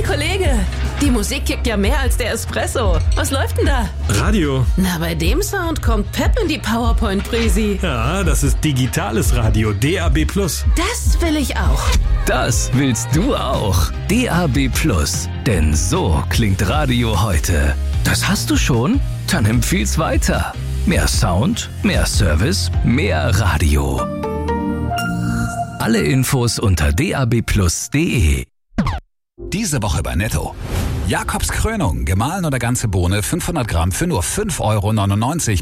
Kollege, die Musik kickt ja mehr als der Espresso. Was läuft denn da? Radio. Na, bei dem Sound kommt Pep in die PowerPoint-Präsi. Ja, das ist digitales Radio, DAB+. Das will ich auch. Das willst du auch. DAB+. Denn so klingt Radio heute. Das hast du schon? Dann empfiehl's weiter. Mehr Sound, mehr Service, mehr Radio. Alle Infos unter dabplus.de. Diese Woche bei Netto. Jakobs Krönung, gemahlen oder ganze Bohne, 500 Gramm für nur 5,99 €